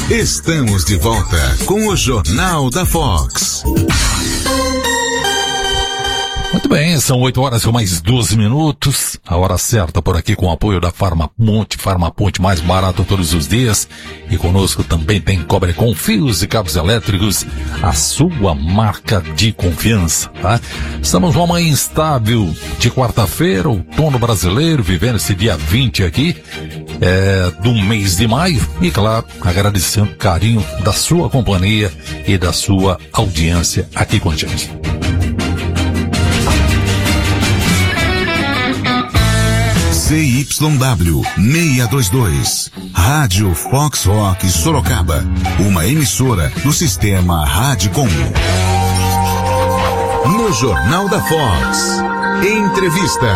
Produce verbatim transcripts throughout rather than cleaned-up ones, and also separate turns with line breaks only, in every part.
Estamos de volta com o Jornal da Fox.
Muito bem, são oito horas com mais doze minutos, a hora certa por aqui com o apoio da Farmaponte, Farmaponte mais barato todos os dias, e conosco também tem Cobre com fios e cabos elétricos, a sua marca de confiança, tá? Estamos numa manhã instável de quarta-feira, outono brasileiro, vivendo esse dia vinte aqui, é, do mês de maio, e claro, agradecendo o carinho da sua companhia e da sua audiência aqui com a gente.
C Y W seiscentos e vinte e dois, Rádio Fox Rock Sorocaba, uma emissora do sistema Radicom. No Jornal da Fox, entrevista.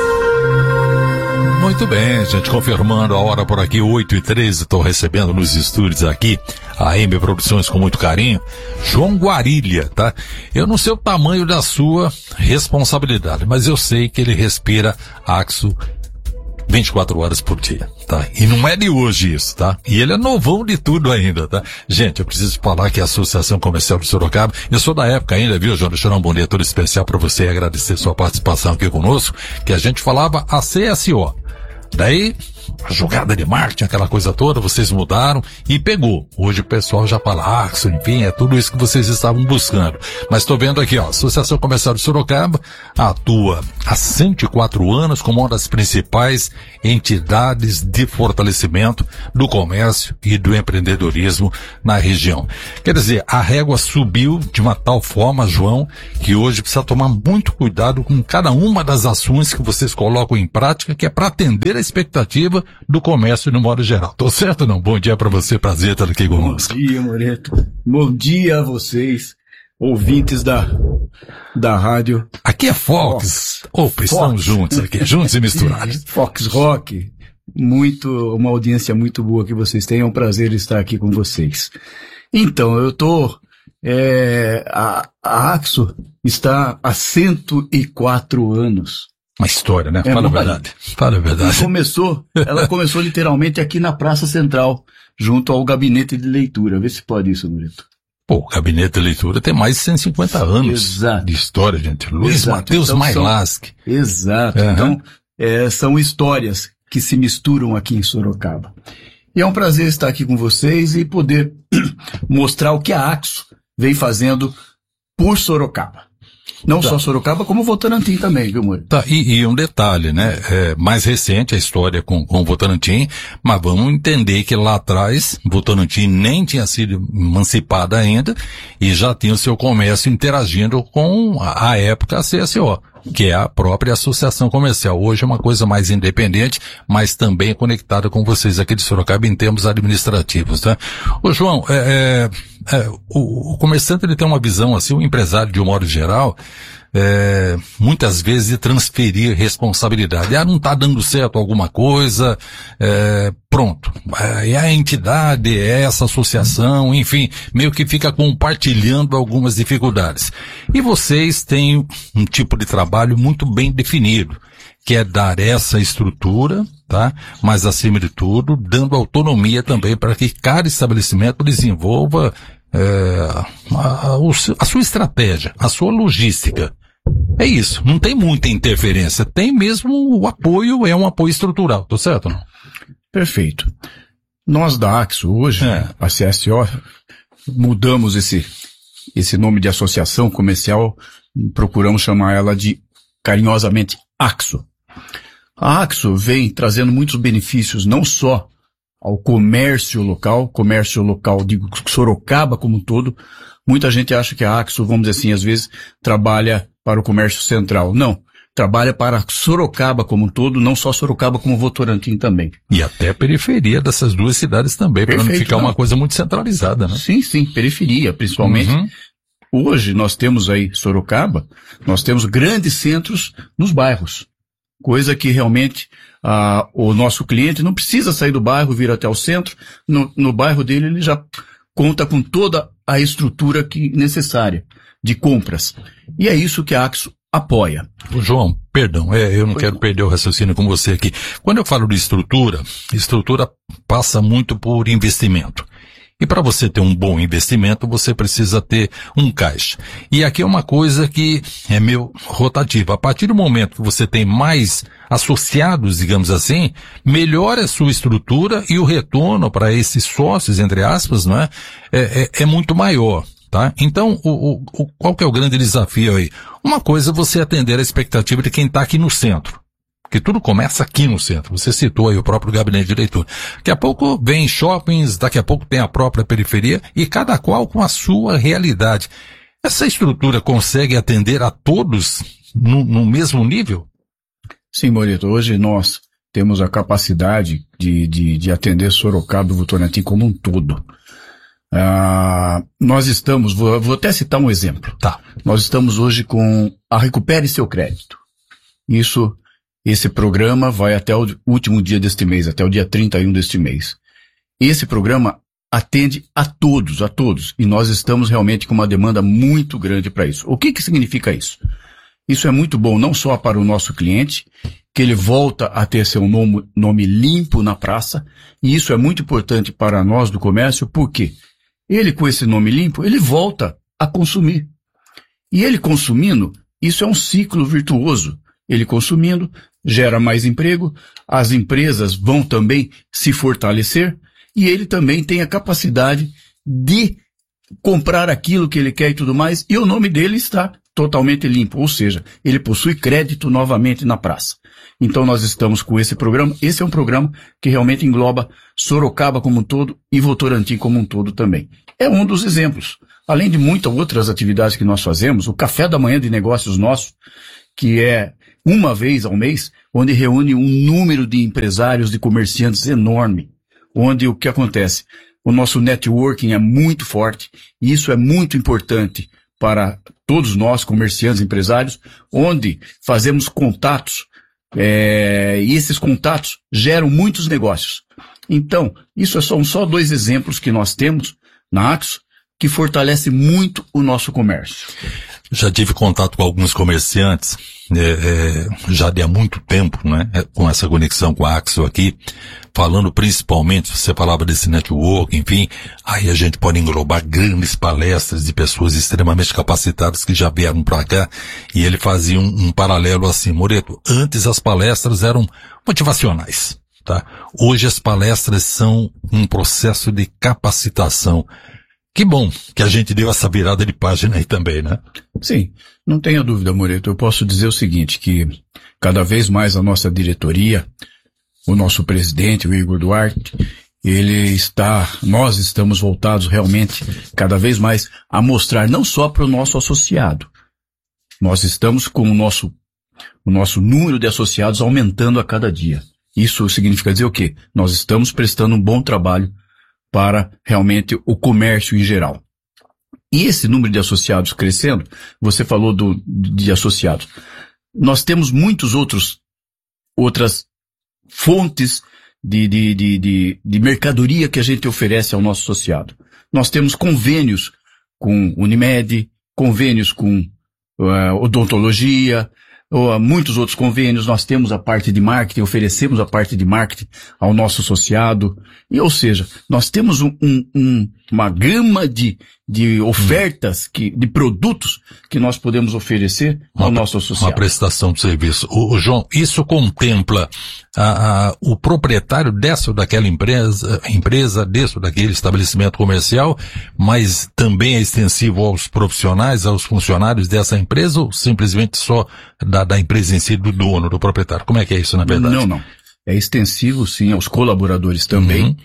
Muito bem, gente, confirmando a hora por aqui, oito e treze, estou recebendo nos estúdios aqui, a M Produções com muito carinho, João Guarilha, tá? Eu não sei o tamanho da sua responsabilidade, mas eu sei que ele respira Axo vinte e quatro horas por dia, tá? E não é de hoje isso, tá? E ele é novão de tudo ainda, tá? Gente, eu preciso falar que a Associação Comercial de Sorocaba, eu sou da época ainda, viu, João? Deixa eu dar um bom dia todo especial para você e agradecer sua participação aqui conosco, que a gente falava a C S O. Daí, a jogada de marketing, aquela coisa toda, vocês mudaram e pegou. Hoje o pessoal já fala Axo, enfim, é tudo isso que vocês estavam buscando. Mas estou vendo aqui, ó, Associação Comercial de Sorocaba atua há cento e quatro anos como uma das principais entidades de fortalecimento do comércio e do empreendedorismo na região. Quer dizer, a régua subiu de uma tal forma, João, que hoje precisa tomar muito cuidado com cada uma das ações que vocês colocam em prática, que é para atender a expectativa do comércio no modo geral. Tô certo ou não? Bom dia para você, prazer estar aqui conosco.
Bom dia, Moreto. Bom dia a vocês, ouvintes da, da rádio.
Aqui é Fox. Fox. Opa, estamos Fox. juntos aqui, juntos e misturados.
Fox Rock. Muito, uma audiência muito boa que vocês têm, é um prazer estar aqui com vocês. Então, eu tô, é, a, a Axo está há cento e quatro anos.
Uma história, né? Fala é, a verdade. Fala a verdade.
Começou, ela começou literalmente aqui na Praça Central, junto ao gabinete de leitura. Vê se pode isso, Murito.
Pô, o gabinete de leitura tem mais de cento e cinquenta anos
Exato.
de história, gente. Luiz Matheus então, Mailaschi.
Exato. Uhum. Então, é, são histórias que se misturam aqui em Sorocaba. E é um prazer estar aqui com vocês e poder mostrar o que a Axo vem fazendo por Sorocaba. Não tá. só Sorocaba, como Votorantim também, viu, Murilo?
Tá, e, e um detalhe, né? É mais recente a história com, com Votorantim, mas vamos entender que lá atrás, Votorantim nem tinha sido emancipada ainda e já tinha o seu comércio interagindo com, a, a época, a C S O, que é a própria Associação Comercial. Hoje é uma coisa mais independente, mas também conectada com vocês aqui de Sorocaba em termos administrativos, tá? Ô, João, é, é, é, o, o comerciante ele tem uma visão assim, o empresário de um modo geral, é, muitas vezes de transferir responsabilidade. Ah, não está dando certo alguma coisa, é, pronto. É a entidade, é essa associação, enfim, meio que fica compartilhando algumas dificuldades. E vocês têm um tipo de trabalho muito bem definido, que é dar essa estrutura, tá? Mas acima de tudo, dando autonomia também para que cada estabelecimento desenvolva é, a, a sua estratégia, a sua logística. É isso, não tem muita interferência, tem mesmo o apoio, é um apoio estrutural, tô certo ou não?
Perfeito. Nós da Axo hoje, é. a C S O, mudamos esse, esse nome de associação comercial, procuramos chamar ela de, carinhosamente, Axo. A Axo vem trazendo muitos benefícios, não só ao comércio local, comércio local de Sorocaba como um todo. Muita gente acha que a Axo, vamos dizer assim, às vezes, trabalha para o comércio central. Não, trabalha para Sorocaba como um todo, não só Sorocaba como Votorantim também.
E até a periferia dessas duas cidades também, para não ficar não. uma coisa muito centralizada, né?
Sim, sim, periferia, principalmente. Uhum. Hoje nós temos aí Sorocaba, nós temos grandes centros nos bairros. Coisa que realmente ah, o nosso cliente não precisa sair do bairro, vir até o centro. No, no bairro dele ele já conta com toda a estrutura que, necessária de compras. E é isso que a Axo apoia.
João, perdão, é, eu não Foi quero bom. perder o raciocínio com você aqui. Quando eu falo de estrutura, estrutura passa muito por investimento. E para você ter um bom investimento, você precisa ter um caixa. E aqui é uma coisa que é meio rotativa. A partir do momento que você tem mais associados, digamos assim, melhora a sua estrutura e o retorno para esses sócios, entre aspas, não é? É, é, é muito maior. Tá? Então, o, o, qual que é o grande desafio aí? Uma coisa é você atender a expectativa de quem está aqui no centro. Porque tudo começa aqui no centro. Você citou aí o próprio gabinete de leitura. Daqui a pouco vem shoppings, daqui a pouco tem a própria periferia e cada qual com a sua realidade. Essa estrutura consegue atender a todos no, no mesmo nível?
Sim, Moreto. Hoje nós temos a capacidade de, de, de atender Sorocaba e Votorantim como um todo. Ah, nós estamos, vou, vou até citar um exemplo.
Tá.
Nós estamos hoje com a Recupere Seu Crédito. Isso, esse programa vai até o último dia deste mês, até o dia trinta e um deste mês. Esse programa atende a todos, a todos. E nós estamos realmente com uma demanda muito grande para isso. O que que significa isso? Isso é muito bom não só para o nosso cliente, que ele volta a ter seu nome, nome limpo na praça, e isso é muito importante para nós do comércio, porque ele, com esse nome limpo, ele volta a consumir. E ele consumindo, isso é um ciclo virtuoso. Ele consumindo, gera mais emprego, as empresas vão também se fortalecer, e ele também tem a capacidade de comprar aquilo que ele quer e tudo mais, e o nome dele está totalmente limpo, ou seja, ele possui crédito novamente na praça. Então nós estamos com esse programa, esse é um programa que realmente engloba Sorocaba como um todo e Votorantim como um todo também. É um dos exemplos. Além de muitas outras atividades que nós fazemos, o café da manhã de negócios nosso, que é uma vez ao mês, onde reúne um número de empresários, de comerciantes enorme, onde o que acontece? O nosso networking é muito forte, e isso é muito importante para todos nós, comerciantes, empresários, onde fazemos contatos, é, e esses contatos geram muitos negócios. Então, isso são só dois exemplos que nós temos na Axo, que fortalece muito o nosso comércio.
Já tive contato com alguns comerciantes, é, é, já de há muito tempo, né, com essa conexão com a Axo aqui, falando principalmente, você falava desse network, enfim, aí a gente pode englobar grandes palestras de pessoas extremamente capacitadas que já vieram para cá, e ele fazia um, um paralelo assim, Moreto, antes as palestras eram motivacionais, tá? Hoje as palestras são um processo de capacitação. Que bom que a gente deu essa virada de página aí também, né?
Sim, não tenha dúvida, Moreto. Eu posso dizer o seguinte, que cada vez mais a nossa diretoria, o nosso presidente, o Igor Duarte, ele está, nós estamos voltados realmente cada vez mais a mostrar não só para o nosso associado. Nós estamos com o nosso, o nosso número de associados aumentando a cada dia. Isso significa dizer o quê? Nós estamos prestando um bom trabalho para realmente o comércio em geral. E esse número de associados crescendo, você falou do, de associados. Nós temos muitos outros, outras fontes de, de, de, de, de mercadoria que a gente oferece ao nosso associado. Nós temos convênios com Unimed, convênios com uh, odontologia, ou muitos outros convênios. Nós temos a parte de marketing, oferecemos a parte de marketing ao nosso associado. E, ou seja, nós temos um, um, um, uma gama de, de ofertas, que, de produtos que nós podemos oferecer ao
uma,
nosso associado.
Uma prestação de serviço. O, o João, isso contempla a, a, o proprietário dessa ou daquela empresa, empresa, desse ou daquele estabelecimento comercial, mas também é extensivo aos profissionais, aos funcionários dessa empresa, ou simplesmente só da, da empresa em si, do dono, do proprietário? Como é que é isso, na verdade?
Não, não. É extensivo, sim, aos colaboradores também. Uhum.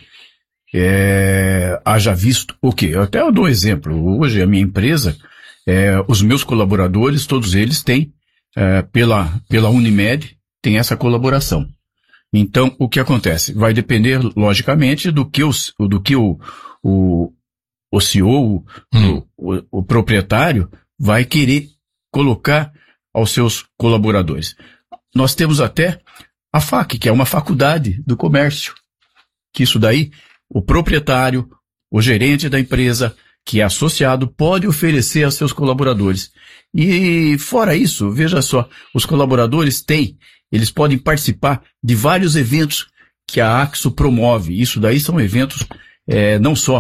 É, haja visto o quê? Eu até eu dou um exemplo. Hoje a minha empresa, é, os meus colaboradores, todos eles têm, é, pela, pela Unimed, tem essa colaboração. Então, o que acontece? Vai depender, logicamente, do que, os, do que o, o, o C E O, hum. o, o, o proprietário, vai querer colocar aos seus colaboradores. Nós temos até a F A C, que é uma faculdade do comércio, que isso daí, o proprietário, o gerente da empresa, que é associado, pode oferecer aos seus colaboradores. E fora isso, veja só, os colaboradores têm, eles podem participar de vários eventos que a Axo promove. Isso daí são eventos é, não só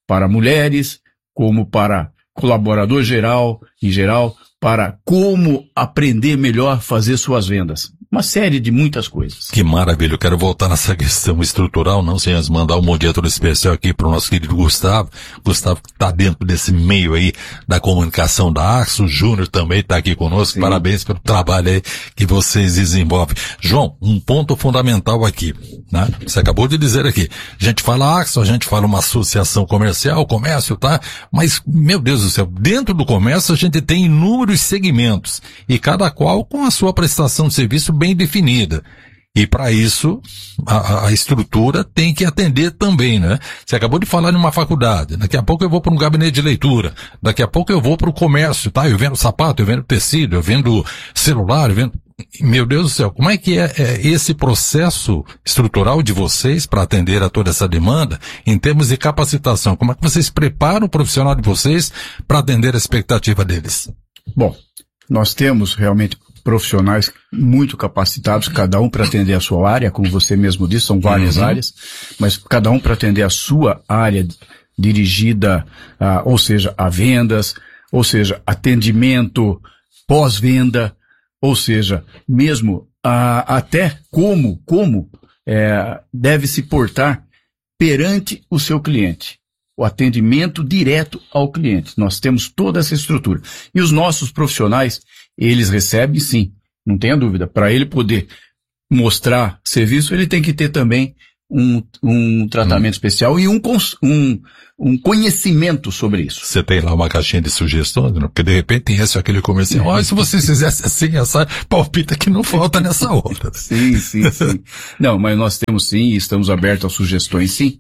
para mulheres, como para colaborador geral, em geral, para como aprender melhor a fazer suas vendas. Uma série de muitas coisas.
Que maravilha, eu quero voltar nessa questão estrutural, não sem antes mandar um bom dia todo especial aqui para o nosso querido Gustavo. Gustavo que está dentro desse meio aí da comunicação da Axo, o Júnior também está aqui conosco. Sim. Parabéns pelo trabalho aí que vocês desenvolvem. João, um ponto fundamental aqui, né? Você acabou de dizer aqui, a gente fala Axo, a gente fala uma associação comercial, comércio, tá? Mas, meu Deus do céu, dentro do comércio a gente tem inúmeros segmentos e cada qual com a sua prestação de serviço bem definida. E para isso, a, a estrutura tem que atender também, né? Você acabou de falar em uma faculdade, daqui a pouco eu vou para um gabinete de leitura, daqui a pouco eu vou para o comércio, tá? Eu vendo sapato, eu vendo tecido, eu vendo celular, eu vendo... Meu Deus do céu, como é que é, é esse processo estrutural de vocês para atender a toda essa demanda em termos de capacitação? Como é que vocês preparam o profissional de vocês para atender a expectativa deles?
Bom, nós temos realmente profissionais muito capacitados, cada um para atender a sua área, como você mesmo disse, são várias uhum. áreas, mas cada um para atender a sua área dirigida, a, ou seja, a vendas, ou seja, atendimento pós-venda, ou seja, mesmo a, até como, como é, deve se portar perante o seu cliente. O atendimento direto ao cliente. Nós temos toda essa estrutura. E os nossos profissionais, eles recebem sim, não tenha dúvida. Para ele poder mostrar serviço, ele tem que ter também um, um tratamento hum. especial e um, um, um conhecimento sobre isso.
Você tem lá uma caixinha de sugestões, né? Porque de repente tem esse aquele comercial. Olha, se vocês fizessem assim, essa palpita que não falta nessa hora.
Sim, sim, sim. Não, mas nós temos sim, e estamos abertos a sugestões sim,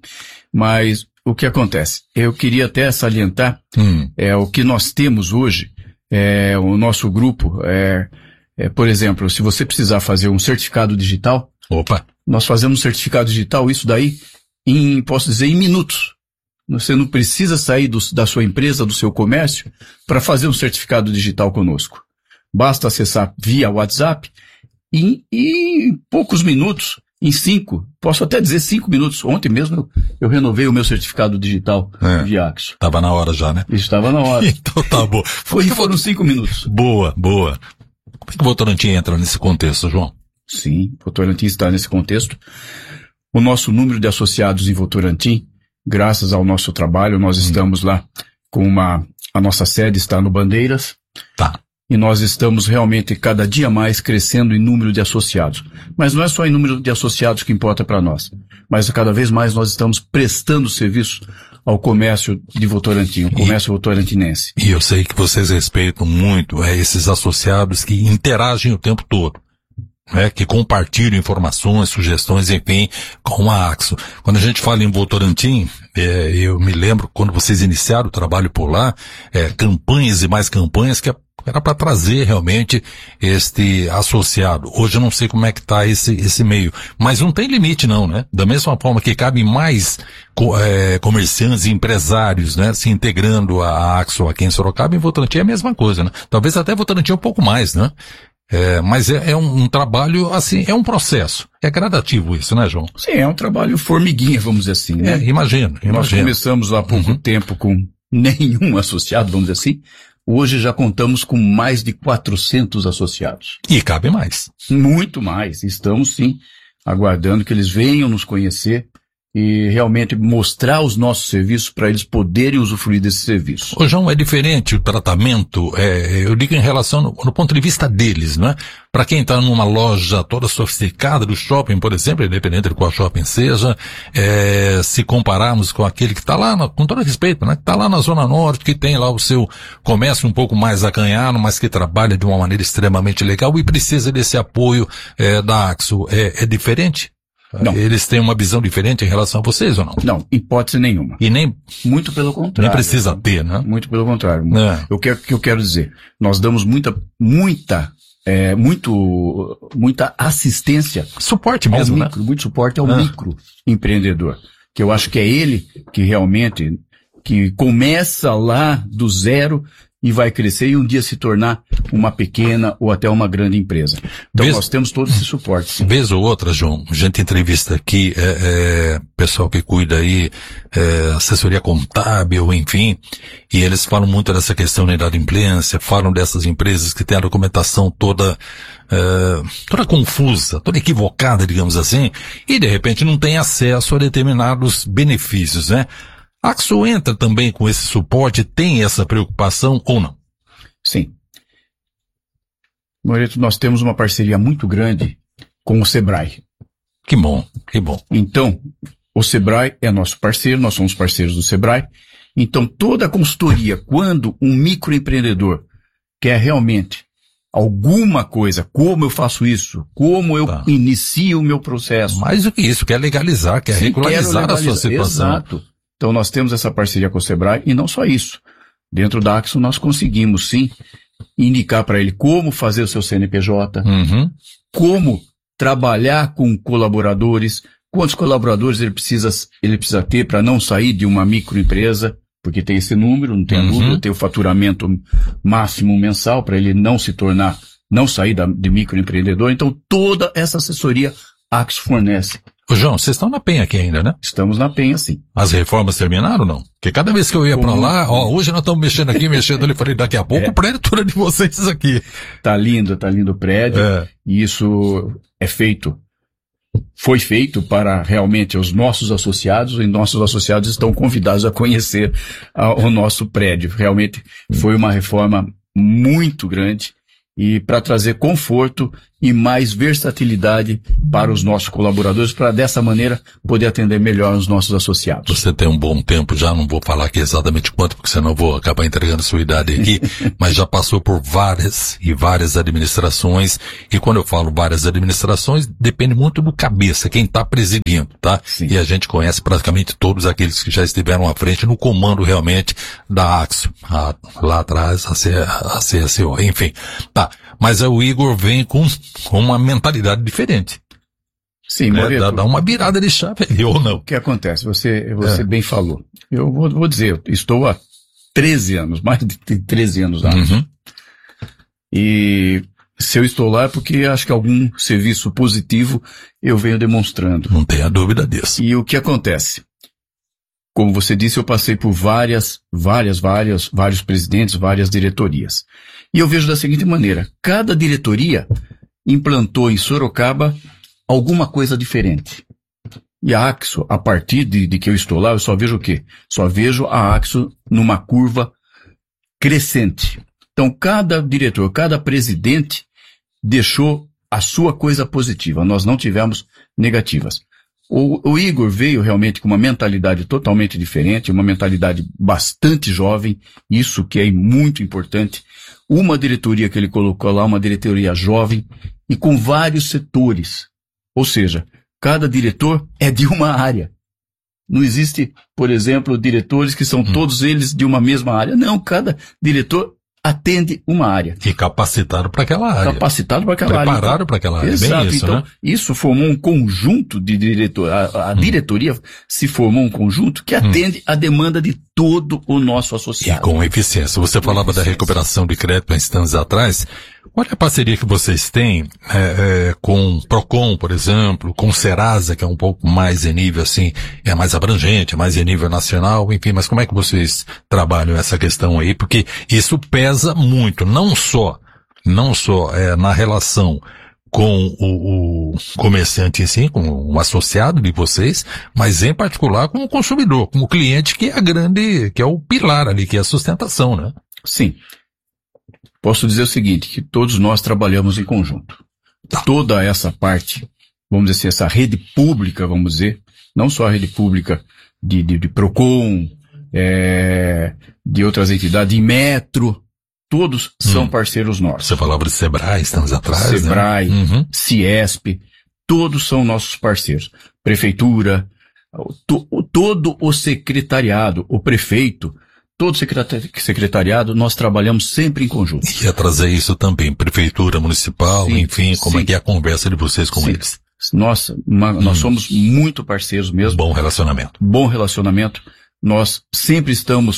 mas o que acontece? Eu queria até salientar hum. é, o que nós temos hoje, é, o nosso grupo, é, é, por exemplo, se você precisar fazer um certificado digital,
Opa.
nós fazemos um certificado digital, isso daí, em, posso dizer, em minutos. Você não precisa sair do, da sua empresa, do seu comércio, para fazer um certificado digital conosco. Basta acessar via WhatsApp e, e em poucos minutos, em cinco, posso até dizer cinco minutos. Ontem mesmo eu, eu renovei o meu certificado digital
é,
via Axo.
Tava na hora já, né?
Estava na hora.
Então tá bom.
Foi, foram cinco minutos.
Boa, boa. Como é que o Votorantim entra nesse contexto, João?
Sim, o Votorantim está nesse contexto. O nosso número de associados em Votorantim, graças ao nosso trabalho, nós hum. estamos lá com uma... A nossa sede está no Bandeiras.
Tá.
E nós estamos realmente cada dia mais crescendo em número de associados. Mas não é só em número de associados que importa para nós. Mas cada vez mais nós estamos prestando serviço ao comércio de Votorantim, o comércio e, votorantinense.
E eu sei que vocês respeitam muito é, esses associados que interagem o tempo todo. É, que compartilham informações, sugestões, enfim, com a Axo. Quando a gente fala em Votorantim, é, eu me lembro quando vocês iniciaram o trabalho por lá, é, campanhas e mais campanhas que era para trazer realmente este associado. Hoje eu não sei como é que está esse, esse meio, mas não tem limite não, né? Da mesma forma que cabem mais é, comerciantes e empresários, né? Se integrando a Axo aqui em Sorocaba, em Votorantim é a mesma coisa, né? Talvez até Votorantim um pouco mais, né? É, mas é, é um, um trabalho, assim, é um processo. É gradativo isso, né, João?
Sim, é um trabalho formiguinha, vamos dizer assim, né?
É, imagino, imagino.
Nós começamos há pouco uhum. tempo com nenhum associado, vamos dizer assim. Hoje já contamos com mais de quatrocentos associados.
E cabe mais.
Muito mais. Estamos, sim, aguardando que eles venham nos conhecer e realmente mostrar os nossos serviços para eles poderem usufruir desse serviço.
Ô João, é diferente o tratamento, é, eu digo em relação, no, no ponto de vista deles, né? Para quem está numa loja toda sofisticada do shopping, por exemplo, independente de qual shopping seja, é, se compararmos com aquele que está lá, na, com todo respeito, né? Que está lá na Zona Norte, que tem lá o seu comércio um pouco mais acanhado, mas que trabalha de uma maneira extremamente legal e precisa desse apoio é, da Axo. É, é diferente?
Não.
Eles têm uma visão diferente em relação a vocês ou não?
Não, hipótese nenhuma.
E nem...
Muito pelo contrário.
Nem precisa ter, né?
Muito pelo contrário.
É.
O que, que eu quero dizer? Nós damos muita, muita, é, muito, muita assistência.
Suporte mesmo,
ao micro,
né?
Muito suporte ao
é.
microempreendedor. Que eu acho que é ele que realmente, que começa lá do zero e vai crescer e um dia se tornar uma pequena ou até uma grande empresa. Então vez, nós temos todo esse suporte. Sim.
Vez ou outra, João, a gente entrevista aqui, é, é, pessoal que cuida aí, é, assessoria contábil, enfim, e eles falam muito dessa questão da inadimplência, falam dessas empresas que têm a documentação toda, é, toda confusa, toda equivocada, digamos assim, e de repente não tem acesso a determinados benefícios, né? A Axo entra também com esse suporte, tem essa preocupação ou não?
Sim. Moreto, nós temos uma parceria muito grande com o Sebrae.
Que bom, que bom.
Então, o Sebrae é nosso parceiro, nós somos parceiros do Sebrae. Então, toda a consultoria, quando um microempreendedor quer realmente alguma coisa, como eu faço isso, como eu tá. inicio o meu processo.
Mais do que isso, quer legalizar, quer Sim, regularizar legalizar. a sua situação.
Exato. Então nós temos essa parceria com o Sebrae e não só isso. Dentro da Axo nós conseguimos sim indicar para ele como fazer o seu C N P J,
uhum.
como trabalhar com colaboradores, quantos colaboradores ele precisa, ele precisa ter para não sair de uma microempresa, porque tem esse número, não tem uhum. dúvida, tem o faturamento máximo mensal para ele não se tornar, não sair da, de microempreendedor. Então toda essa assessoria a Axo fornece.
Ô João, vocês estão na Penha aqui ainda, né?
Estamos na Penha, sim.
As reformas terminaram ou não? Porque cada vez que eu ia Como... pra lá, ó, hoje nós estamos mexendo aqui, mexendo ali, falei, daqui a pouco é. o prédio todo de vocês aqui.
Tá lindo, tá lindo o prédio. É. E isso é feito, foi feito para realmente os nossos associados, e nossos associados estão convidados a conhecer a, o nosso prédio. Realmente foi uma reforma muito grande e para trazer conforto e mais versatilidade para os nossos colaboradores, para dessa maneira poder atender melhor os nossos associados.
Você tem um bom tempo já, não vou falar aqui exatamente quanto, porque senão eu vou acabar entregando sua idade aqui, mas já passou por várias e várias administrações, e quando eu falo várias administrações, depende muito do cabeça, quem está presidindo, tá?
Sim.
E a gente conhece praticamente todos aqueles que já estiveram à frente no comando realmente da Axo, a, lá atrás, a, C, a C S O, enfim. Tá, mas o Igor vem com com uma mentalidade diferente.
Sim,
né?
Moreto,
dá, dá uma virada de chave ali, ou não?
O que acontece? Você, você é. bem falou. Eu vou, vou dizer, eu estou há treze anos, mais de treze anos lá.
Uhum.
E se eu estou lá é porque acho que algum serviço positivo eu venho demonstrando.
Não tenha dúvida disso.
E o que acontece? Como você disse, eu passei por várias, várias, várias, vários presidentes, várias diretorias. E eu vejo da seguinte maneira, cada diretoria implantou em Sorocaba alguma coisa diferente. E a Axo, a partir de, de que eu estou lá, eu só vejo o quê? Só vejo a Axo numa curva crescente. Então, cada diretor, cada presidente deixou a sua coisa positiva. Nós não tivemos negativas. O, o Igor veio realmente com uma mentalidade totalmente diferente, uma mentalidade bastante jovem, isso que é muito importante. Uma diretoria que ele colocou lá, uma diretoria jovem e com vários setores. Ou seja, cada diretor é de uma área. Não existe, por exemplo, diretores que são hum. todos eles de uma mesma área. Não, cada diretor atende uma área.
E capacitado para aquela área.
Capacitado para aquela
Preparado
área.
Preparado para aquela área.
Exato.
Bem isso,
então,
né?
isso formou um conjunto de diretor. A, a hum. diretoria se formou um conjunto que atende hum. a demanda de todo o nosso associado.
E com eficiência. Você com falava eficiência. da recuperação de crédito há instantes atrás. Qual é a parceria que vocês têm é, é, com o Procon, por exemplo, com o Serasa, que é um pouco mais em nível, assim, é mais abrangente, é mais em nível nacional, enfim, mas como é que vocês trabalham essa questão aí? Porque isso pesa muito, não só, não só é, na relação com o, o comerciante em si, com o associado de vocês, mas em particular com o consumidor, com o cliente, que é a grande, que é o pilar ali, que é a sustentação, né?
Sim. Posso dizer o seguinte, que todos nós trabalhamos em conjunto. Tá. Toda essa parte, vamos dizer assim, essa rede pública, vamos dizer, não só a rede pública de, de, de Procon, é, de outras entidades, de Metro, todos são hum. parceiros nossos.
Você falava de Sebrae, estamos atrás,
Sebrae,
né? Uhum.
Ciesp, todos são nossos parceiros. Prefeitura, to, todo o secretariado, o prefeito, todo secretariado, nós trabalhamos sempre em conjunto.
E ia trazer isso também, prefeitura municipal, sim,
sim.
enfim, como é que é a conversa de vocês com
sim.
eles?
Nossa, uma, hum. nós somos muito parceiros mesmo.
Bom relacionamento.
Bom relacionamento. Nós sempre estamos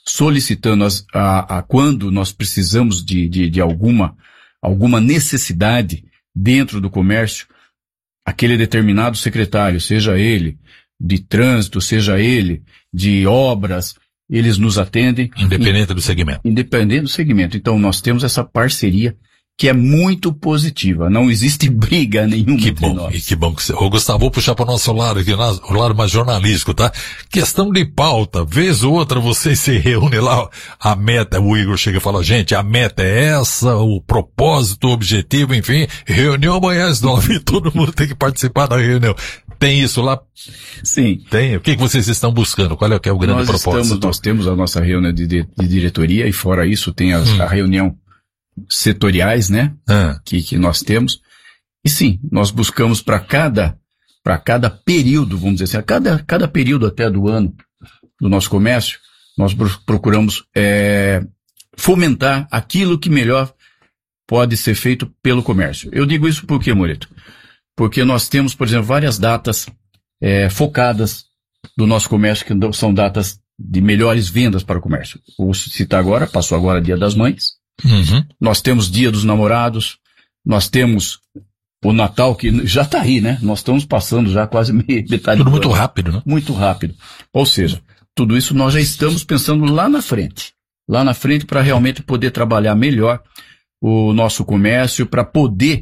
solicitando as, a, a quando nós precisamos de, de, de alguma, alguma necessidade dentro do comércio, aquele determinado secretário, seja ele de trânsito, seja ele de obras, eles nos atendem.
Independente do segmento.
Independente do segmento. Então nós temos essa parceria que é muito positiva. Não existe briga nenhuma
que
entre
bom,
nós.
E que bom que você... Ô, Gustavo, vou puxar para o nosso lado aqui, o lado mais jornalístico, tá? Questão de pauta. Vez ou outra vocês se reúnem lá, a meta, o Igor chega e fala, gente, a meta é essa, o propósito, o objetivo, enfim, reunião amanhã às nove, todo mundo tem que participar da reunião. Tem isso lá?
Sim.
Tem? O que, que vocês estão buscando? Qual é, que é o grande
nós
propósito?
Estamos, nós temos a nossa reunião de, de, de diretoria e fora isso tem as, hum. a reunião setoriais, né? Ah. Que, que nós temos. E sim, nós buscamos para cada, para cada período, vamos dizer assim, a cada, cada período até do ano do nosso comércio, nós procuramos é, fomentar aquilo que melhor pode ser feito pelo comércio. Eu digo isso por quê, Moreto? Porque nós temos, por exemplo, várias datas é, focadas do nosso comércio, que são datas de melhores vendas para o comércio. Vou citar agora, passou agora Dia das Mães. Uhum. Nós temos Dia dos Namorados, nós temos o Natal, que já está aí, né? Nós estamos passando já quase metade.
Tudo muito rápido, né?
Muito rápido. Ou seja, tudo isso nós já estamos pensando lá na frente. Lá na frente para realmente poder trabalhar melhor o nosso comércio, para poder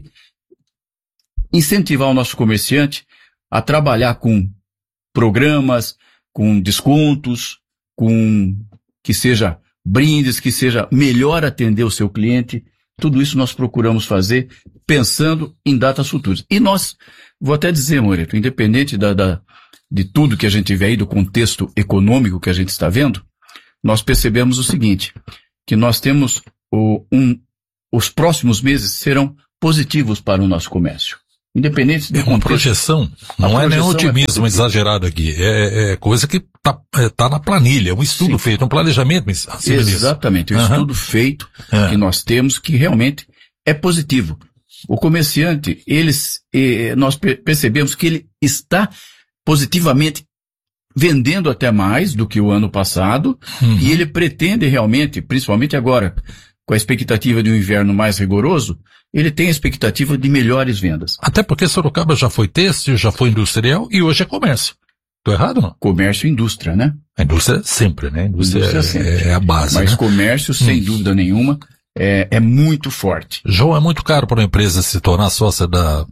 incentivar o nosso comerciante a trabalhar com programas, com descontos, com que seja brindes, que seja melhor atender o seu cliente. Tudo isso nós procuramos fazer pensando em datas futuras. E nós, vou até dizer, Moreto, independente da, da, de tudo que a gente vê aí, do contexto econômico que a gente está vendo, nós percebemos o seguinte, que nós temos o, um, os próximos meses serão positivos para o nosso comércio. Independente do
é uma projeção, não é nenhum otimismo é exagerado aqui, é, é coisa que tá, é, tá na planilha, é um estudo Sim. feito, um planejamento. Assim
Exatamente, um uhum. estudo feito uhum. que nós temos que realmente é positivo. O comerciante, eles, eh, nós percebemos que ele está positivamente vendendo até mais do que o ano passado uhum. e ele pretende realmente, principalmente agora, com a expectativa de um inverno mais rigoroso, ele tem a expectativa de melhores vendas.
Até porque Sorocaba já foi têxtil, já foi industrial e hoje é comércio. Tô errado, não?
Comércio e indústria, né?
A indústria sempre, né? A indústria, indústria é, sempre. é a base,
Mas
né?
comércio, sem hum. dúvida nenhuma, é, é muito forte.
João, é muito caro para uma empresa se tornar sócia da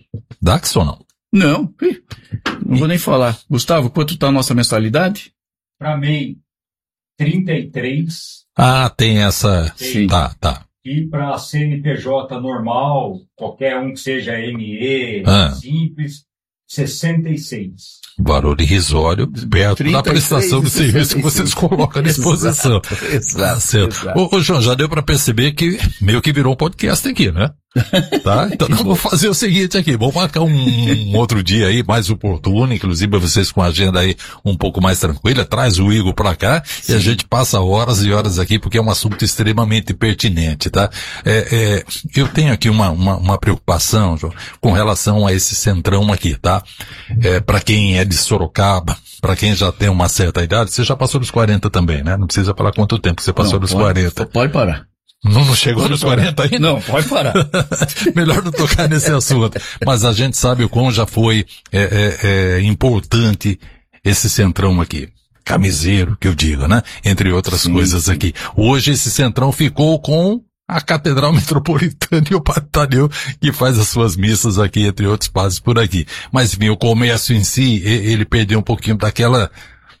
Dax ou não?
Não. Não vou nem falar. Gustavo, quanto está a nossa mensalidade?
Para mim, trinta e três.
Ah, tem essa...
Sim.
Tá, tá.
E para C N P J normal, qualquer um que seja M E, ah. simples, sessenta e seis.
Valor irrisório, perto da prestação do serviço que vocês colocam à disposição.
Exato, exato,
certo.
exato.
Ô, ô, João, já deu para perceber que meio que virou um podcast aqui, né? Tá? Então eu vou fazer o seguinte aqui, vou marcar um, um outro dia aí, mais oportuno, inclusive vocês com a agenda aí um pouco mais tranquila, traz o Igor pra cá Sim. e a gente passa horas e horas aqui, porque é um assunto extremamente pertinente, tá? É, é, eu tenho aqui uma, uma, uma preocupação, João, com relação a esse centrão aqui, tá? É, pra quem é de Sorocaba, pra quem já tem uma certa idade, você já passou dos quarenta também, né? Não precisa falar quanto tempo você passou
não,
dos
pode,
quarenta.
Pode parar.
Não, não chegou pode nos parar. quarenta ainda?
Não, pode parar.
Melhor não tocar nesse assunto. Mas a gente sabe o quão já foi é, é, é, importante esse centrão aqui. Camiseiro, que eu digo, né? Entre outras sim, coisas sim. aqui. Hoje esse centrão ficou com a Catedral Metropolitana e o Padre Tadeu, que faz as suas missas aqui, entre outros padres por aqui. Mas, enfim, o comércio em si, ele perdeu um pouquinho daquela...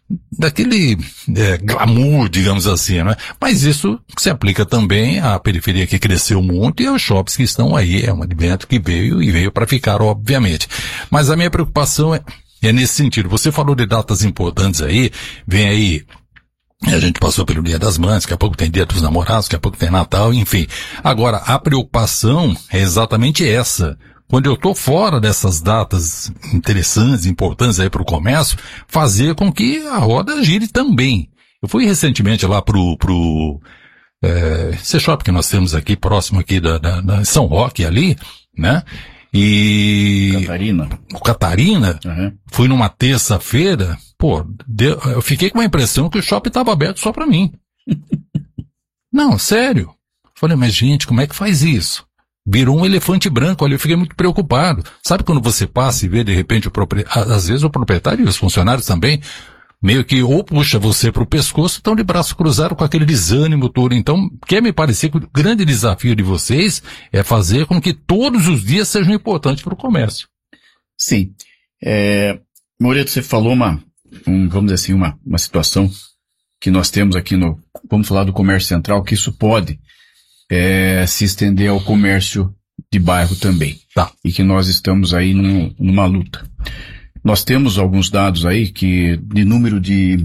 daquele é, glamour, digamos assim, né? Mas isso se aplica também à periferia que cresceu muito e aos shoppings que estão aí. É um advento que veio e veio para ficar, obviamente. Mas a minha preocupação é, é nesse sentido. Você falou de datas importantes aí, vem aí, a gente passou pelo Dia das Mães, daqui a pouco tem Dia dos Namorados, daqui a pouco tem Natal, enfim. Agora, a preocupação é exatamente essa. Quando eu estou fora dessas datas interessantes, importantes aí para o comércio, fazer com que a roda gire também. Eu fui recentemente lá pro, pro, é, esse shopping que nós temos aqui, próximo aqui da, da, da São Roque ali, né? E...
Catarina.
O Catarina, uhum. Fui numa terça-feira, pô, deu, eu fiquei com a impressão que o shopping estava aberto só para mim. Não, sério. Falei, mas gente, como é que faz isso? Virou um elefante branco, olha, eu fiquei muito preocupado. Sabe quando você passa e vê, de repente, o proprietário, às vezes o proprietário e os funcionários também, meio que ou puxa você para o pescoço, estão de braço cruzado com aquele desânimo todo. Então, quer me parecer que o grande desafio de vocês é fazer com que todos os dias sejam importantes para o comércio.
Sim. É, Moreto, você falou uma, um, vamos dizer assim, uma, uma situação que nós temos aqui no, vamos falar do comércio central, que isso pode é, se estender ao comércio de bairro também.
Tá.
E que nós estamos aí num, numa luta. Nós temos alguns dados aí que, de número de,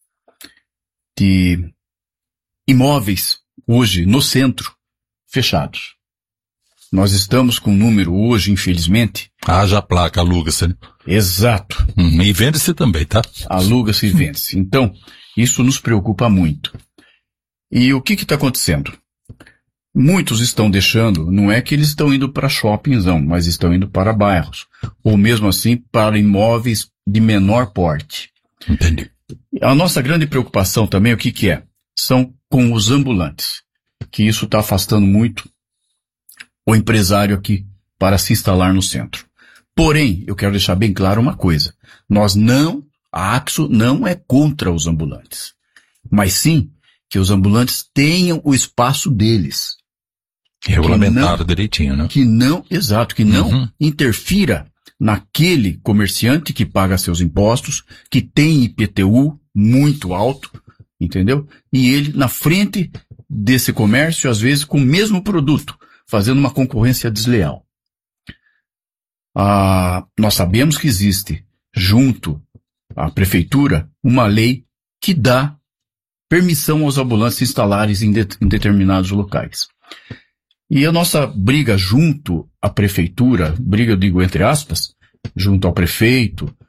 de imóveis hoje no centro fechados. Nós estamos com um número hoje, infelizmente.
Haja placa, aluga-se, né?
Exato.
Hum, e vende-se também, tá?
Aluga-se e vende-se. Então, isso nos preocupa muito. E o que está acontecendo? Muitos estão deixando, não é que eles estão indo para shoppings, não, mas estão indo para bairros. Ou mesmo assim, para imóveis de menor porte.
Entendi.
A nossa grande preocupação também, o que que é? São com os ambulantes. Que isso está afastando muito o empresário aqui para se instalar no centro. Porém, eu quero deixar bem claro uma coisa. Nós não, a Axo não é contra os ambulantes. Mas sim que os ambulantes tenham o espaço deles.
Regulamentado
não,
direitinho, né?
Que não, exato, que não
uhum.
interfira naquele comerciante que paga seus impostos, que tem I P T U muito alto, entendeu? E ele na frente desse comércio, às vezes com o mesmo produto, fazendo uma concorrência desleal. Ah, nós sabemos que existe, junto à prefeitura, uma lei que dá permissão aos ambulantes se instalarem em, de, em determinados locais. E a nossa briga junto à prefeitura, briga eu digo entre aspas, junto ao prefeito,